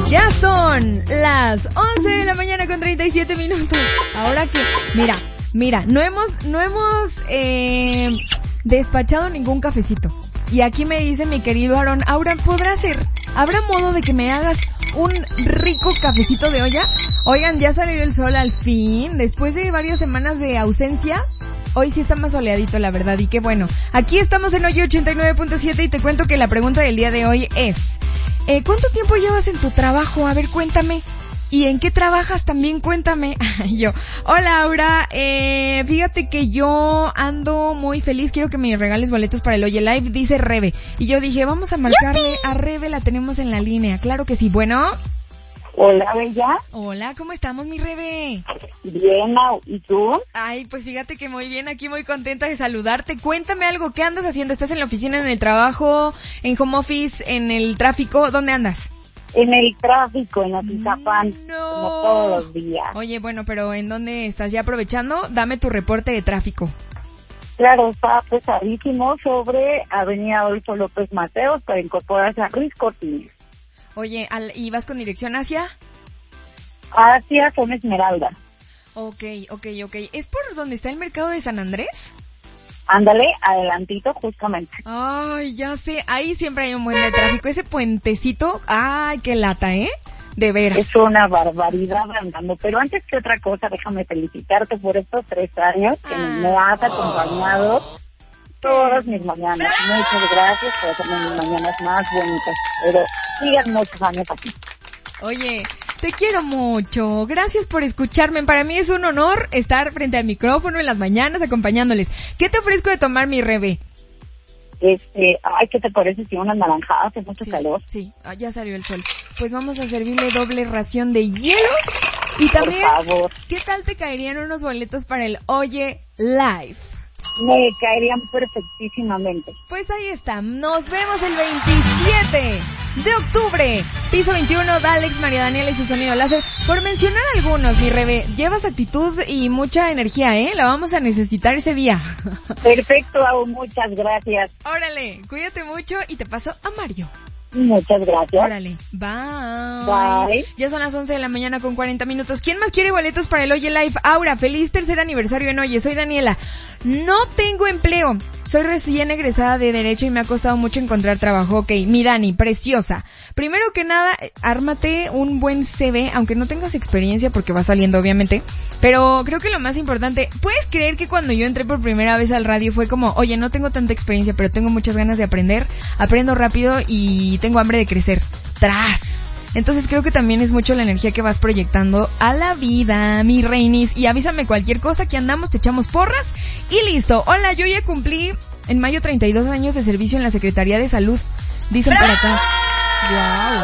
Ya son las 11 de la mañana con 37 minutos. Ahora que, mira, no hemos despachado ningún cafecito. Y aquí me dice mi querido Aaron, Aura, ¿habrá modo de que me hagas un rico cafecito de olla? Oigan, ya salió el sol al fin, después de varias semanas de ausencia. Hoy sí está más soleadito, la verdad, y qué bueno. Aquí estamos en Hoy 89.7 y te cuento que la pregunta del día de hoy es, ¿cuánto tiempo llevas en tu trabajo? A ver, cuéntame. ¿Y en qué trabajas? También cuéntame. Yo, hola Aura, fíjate que yo ando muy feliz, quiero que me regales boletos para el Oye Live, dice Rebe. Y yo dije, vamos a marcarle a Rebe, la tenemos en la línea. Claro que sí, bueno. Hola, Bella. Hola, ¿cómo estamos, mi Rebe? Bien, ¿y tú? Ay, pues fíjate que muy bien, aquí muy contenta de saludarte. Cuéntame algo, ¿qué andas haciendo? ¿Estás en la oficina, en el trabajo, en home office, en el tráfico? ¿Dónde andas? En el tráfico, en Atizapán, no, como todos los días. Oye, bueno, pero ¿en dónde estás ya aprovechando? Dame tu reporte de tráfico. Claro, está pesadísimo sobre Avenida Adolfo López Mateos para incorporarse a Ruiz Cortines. Oye, ¿y vas con dirección hacia? Hacia Zona Esmeralda. Ok. ¿Es por donde está el mercado de San Andrés? Ándale, adelantito justamente. Ay, ya sé, ahí siempre hay un buen de tráfico. Ese puentecito, ay, qué lata, ¿eh? De veras. Es una barbaridad andando, pero antes que otra cosa, déjame felicitarte por estos 3 años que me has acompañado todas mis mañanas. Muchas gracias por hacerme mis mañanas más bonitas, pero sigan muchos años aquí. Oye, te quiero mucho, gracias por escucharme. Para mí es un honor estar frente al micrófono en las mañanas acompañándoles. ¿Qué te ofrezco de tomar, mi Rebe? ¿Qué te parece si unas naranjadas? Hace mucho calor. Sí, ya salió el sol. Pues vamos a servirle doble ración de hielo. Y también, por favor, ¿qué tal te caerían unos boletos para el Oye Live? Me caerían perfectísimamente. Pues ahí está, nos vemos el 27 de octubre. Piso 21, Dalex, María Daniela y su sonido láser. Por mencionar algunos, mi Rebe, llevas actitud y mucha energía, La vamos a necesitar ese día. Perfecto, muchas gracias. Órale, cuídate mucho y te paso a Mario. Muchas gracias. Órale, bye. Ya son las 11 de la mañana con 40 minutos. ¿Quién más quiere boletos para el Oye Live? Aura, feliz tercer aniversario en Oye. Soy Daniela. No tengo empleo. Soy recién egresada de Derecho y me ha costado mucho encontrar trabajo. Ok, mi Dani, preciosa. Primero que nada, ármate un buen CV, aunque no tengas experiencia porque va saliendo, obviamente. Pero creo que lo más importante, ¿puedes creer que cuando yo entré por primera vez al radio fue como, oye, no tengo tanta experiencia, pero tengo muchas ganas de aprender, aprendo rápido y tengo hambre de crecer? ¡Tras! Entonces creo que también es mucho la energía que vas proyectando a la vida, mi reinis. Y avísame cualquier cosa, que andamos, te echamos porras y listo. Hola, yo ya cumplí en mayo 32 años de servicio en la Secretaría de Salud. Dicen por acá. ¡Wow!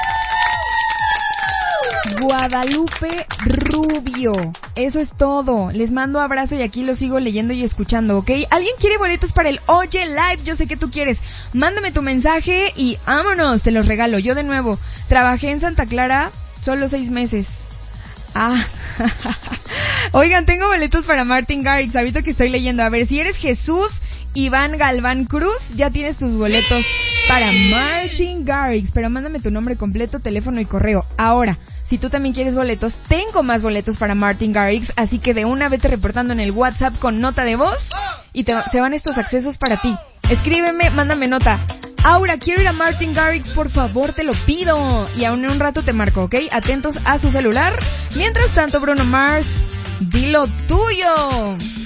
Guadalupe Rubio. Eso es todo. Les mando abrazo y aquí lo sigo leyendo y escuchando, ¿ok? ¿Alguien quiere boletos para el Oye Live? Yo sé que tú quieres. Mándame tu mensaje y vámonos, te los regalo. Yo de nuevo trabajé en Santa Clara solo 6 meses. Oigan, tengo boletos para Martin Garrix. Ahorita que estoy leyendo. A ver, si eres Jesús Iván Galván Cruz, ya tienes tus boletos para Martin Garrix. Pero mándame tu nombre completo, teléfono y correo. Ahora, si tú también quieres boletos, tengo más boletos para Martin Garrix, así que de una vete reportando en el WhatsApp con nota de voz y se van estos accesos para ti. Escríbeme, mándame nota. Aura, quiero ir a Martin Garrix, por favor, te lo pido. Y aún en un rato te marco, ¿ok? Atentos a su celular. Mientras tanto, Bruno Mars, di lo tuyo.